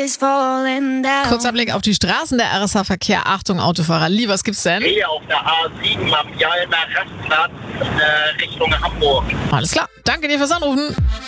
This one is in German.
is falling down. Kurzer Blick auf die Straßen, der RSH-Verkehr. Achtung, Autofahrer. Lee, was gibt's denn? Hier auf der A7 am Jalmer Rastplatz Richtung Hamburg. Alles klar. Danke dir fürs Anrufen.